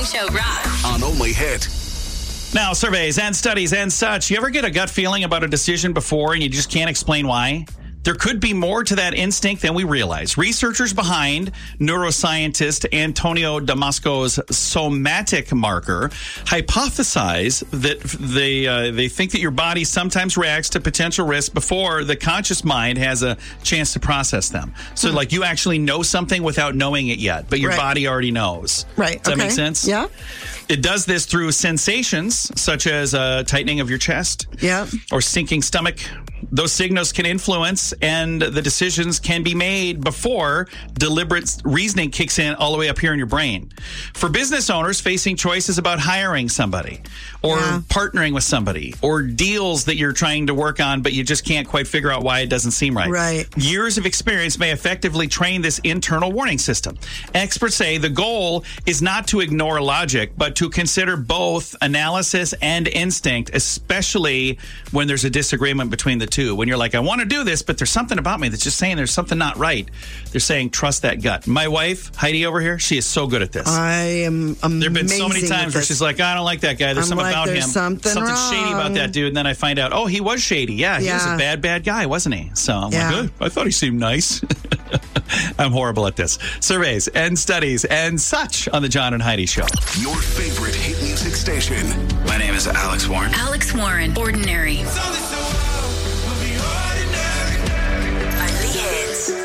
Show rocks. On Only Hit. Now, surveys and studies and such. You ever get a gut feeling about a decision before and you just can't explain why? There could be more to that instinct than we realize. Researchers behind neuroscientist Antonio Damasco's somatic marker hypothesize that they think that your body sometimes reacts to potential risks before the conscious mind has a chance to process them. So, like, you actually know something without knowing it yet, but your body already knows. Right. Does that make sense? Yeah. It does this through sensations such as tightening of your chest or sinking stomach. Those signals can influence, and the decisions can be made before deliberate reasoning kicks in all the way up here in your brain. For business owners facing choices about hiring somebody or partnering with somebody or deals that you're trying to work on, but you just can't quite figure out why it doesn't seem right. Right. Years of experience may effectively train this internal warning system. Experts say the goal is not to ignore logic, but to consider both analysis and instinct, especially when there's a disagreement between the two. When you're like, I want to do this, but there's something about me that's just saying there's something not right. They're saying, trust that gut. My wife, Heidi over here, she is so good at this. I am amazing. There have been so many times where she's like, I don't like that guy. There's something about him. Something shady about that dude. And then I find out, oh, he was shady. Yeah, he was a bad guy, wasn't he? So I'm like, I thought he seemed nice. I'm horrible at this. Surveys and studies and such on the John and Heidi Show. Your favorite hit music station. My name is Alex Warren. Alex Warren, Ordinary. So